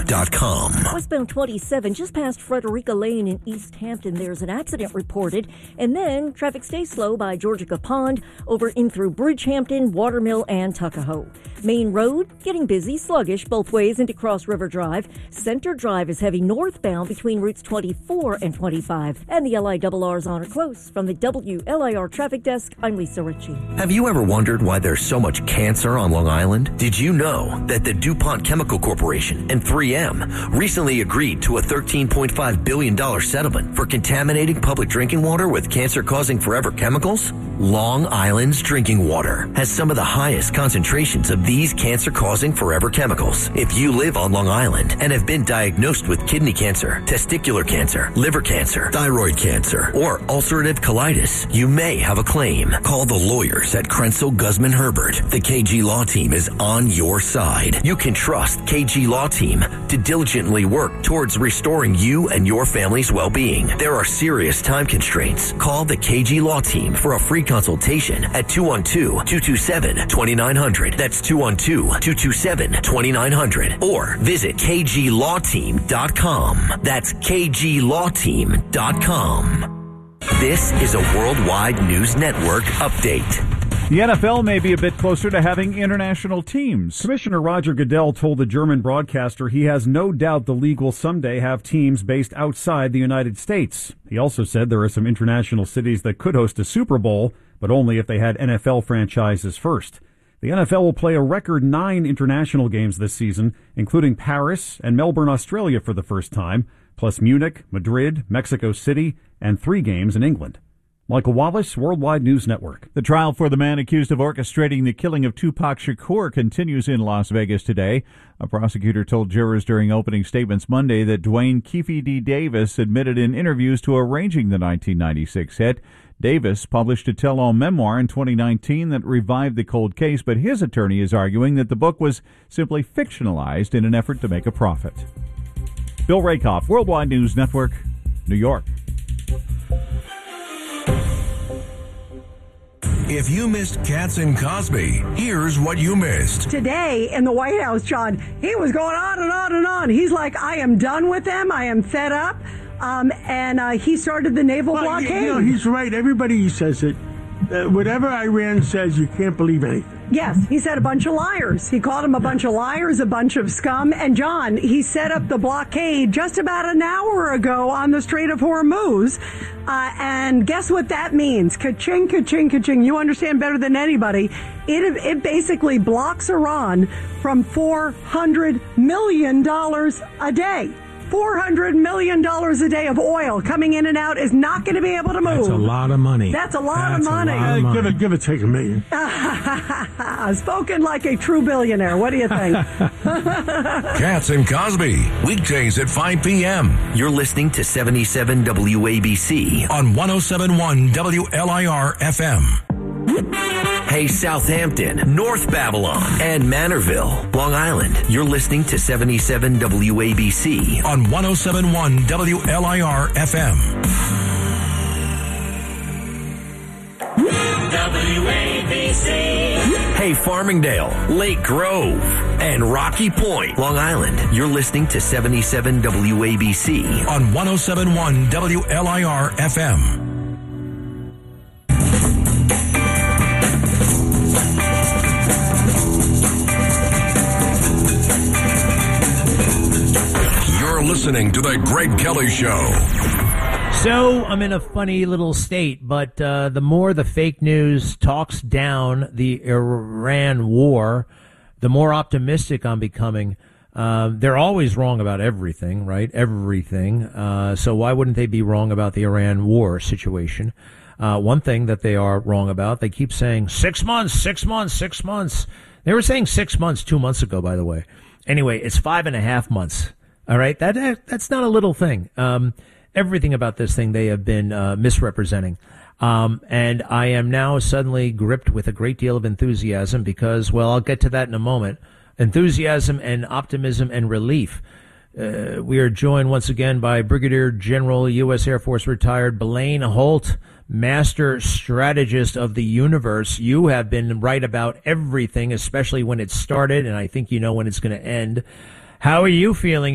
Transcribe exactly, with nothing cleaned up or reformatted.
dot com. Westbound twenty-seven, just past Frederica Lane in East Hampton, there's an accident reported. And then traffic stays slow by Georgica Pond, over in through Bridgehampton, Watermill, and Tuckahoe. Main Road, getting busy, sluggish both ways into Cross River Drive. Center Drive is heavy northbound between routes twenty-four and twenty-five. And the L I R R's on are close. From the W L I R Traffic Desk, I'm Lisa Ritchie. Have you ever wondered why there's so much cancer on Long Island? Did you know that the DuPont Chemical Corporation and three M recently agreed to a thirteen point five billion dollars settlement for contaminating public drinking water with cancer-causing forever chemicals? Long Island's drinking water has some of the highest concentrations of these cancer-causing forever chemicals. If you live on Long Island and have been diagnosed with kidney cancer, testicular cancer, liver cancer, thyroid cancer, or ulcerative colitis, you may have a claim. Call the lawyers at Krenzel Guzman Herbert. The K G Law Team is on your side. You can trust K G Law Team to diligently work towards restoring you and your family's well-being. There are serious time constraints. Call the K G Law Team for a free consultation at two one two, two two seven, two nine zero zero. That's two one two, two two seven, two nine zero zero. Or visit K G law team dot com. That's K G law team dot com. This is a Worldwide News Network update. The N F L may be a bit closer to having international teams. Commissioner Roger Goodell told the German broadcaster he has no doubt the league will someday have teams based outside the United States. He also said there are some international cities that could host a Super Bowl, but only if they had N F L franchises first. The N F L will play a record nine international games this season, including Paris and Melbourne, Australia for the first time, plus Munich, Madrid, Mexico City, and three games in England. Michael Wallace, Worldwide News Network. The trial for the man accused of orchestrating the killing of Tupac Shakur continues in Las Vegas today. A prosecutor told jurors during opening statements Monday that Dwayne Keefe D. Davis admitted in interviews to arranging the nineteen ninety-six hit. Davis published a tell-all memoir in twenty nineteen that revived the cold case, but his attorney is arguing that the book was simply fictionalized in an effort to make a profit. Bill Rakoff, Worldwide News Network, New York. If you missed Katz and Cosby, here's what you missed. Today in the White House, John, he was going on and on and on. He's like, I am done with them. I am fed up. Um, and uh, he started the naval well, blockade. You know, he's right. Everybody says it. Uh, whatever Iran says, you can't believe anything. Yes, he said a bunch of liars. He called them a bunch of liars, a bunch of scum. And, John, he set up the blockade just about an hour ago on the Strait of Hormuz. Uh, and guess what that means? Ka-ching, ka-ching, ka-ching. You understand better than anybody. It, it basically blocks Iran from four hundred million dollars a day. four hundred million dollars a day of oil coming in and out is not going to be able to move. That's a lot of money. That's a lot That's of money. A lot of money. Give it, give it, take a million. Spoken like a true billionaire. What do you think? Katz and Cosby, weekdays at five p.m. You're listening to seventy-seven W A B C on one oh seven point one W L I R F M. Hey, Southampton, North Babylon, and Manorville, Long Island. You're listening to seventy-seven W A B C on one oh seven point one W L I R F M. W A B C. Hey, Farmingdale, Lake Grove, and Rocky Point, Long Island. You're listening to seventy-seven W A B C on one oh seven point one W L I R F M. Listening to the Greg Kelly Show. So I'm in a funny little state, but uh, the more the fake news talks down the Iran war, the more optimistic I'm becoming. Uh, they're always wrong about everything, right? Everything. Uh, so why wouldn't they be wrong about the Iran war situation? Uh, one thing that they are wrong about, they keep saying six months, six months, six months. They were saying six months two months ago, by the way. Anyway, it's five and a half months. All right, that that's not a little thing. Um, everything about this thing they have been uh, misrepresenting. Um, and I am now suddenly gripped with a great deal of enthusiasm because, well, I'll get to that in a moment. Enthusiasm and optimism and relief. Uh, we are joined once again by Brigadier General U S Air Force retired Blaine Holt, master strategist of the universe. You have been right about everything, especially when it started, and I think you know when it's going to end. How are you feeling